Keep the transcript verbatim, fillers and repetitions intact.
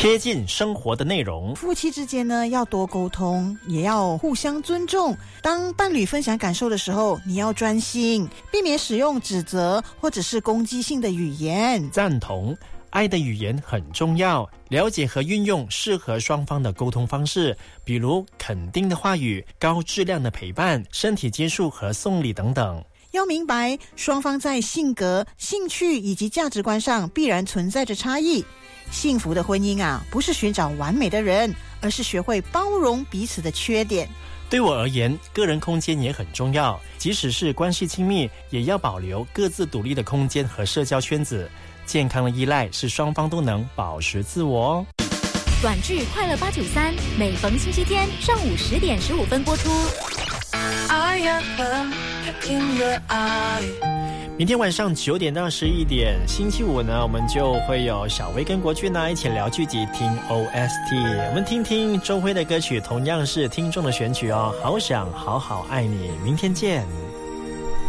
贴近生活的内容。 夫妻之间呢，要多沟通，也要互相尊重。当伴侣分享感受的时候，你要专心，避免使用指责或者是攻击性的语言。 赞同，爱的语言很重要，了解和运用适合双方的沟通方式，比如肯定的话语、高质量的陪伴、身体接触和送礼等等。 要明白，双方在性格、兴趣以及价值观上必然存在着差异。幸福的婚姻啊，不是寻找完美的人，而是学会包容彼此的缺点。 对我而言，个人空间也很重要，即使是关系亲密，也要保留各自独立的空间和社交圈子。健康的依赖是双方都能保持自我哦。 短剧快乐八九三，每逢星期天上午十点十五分播出。 明天晚上九点到十一点，星期五呢，我们就会有小薇跟国俊呢一起聊剧集，听 O S T。我们听听周辉的歌曲，同样是听众的选曲哦。好想好好爱你，明天见。